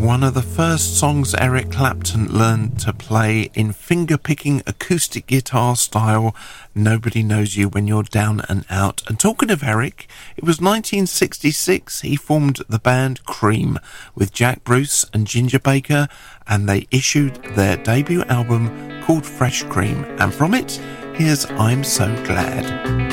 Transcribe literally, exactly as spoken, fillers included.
one of the first songs Eric Clapton learned to play in finger-picking acoustic guitar style. Nobody Knows You When You're Down and Out. And talking of Eric, it was nineteen sixty-six he formed the band Cream with Jack Bruce and Ginger Baker, and they issued their debut album called Fresh Cream, and from it, here's I'm So Glad.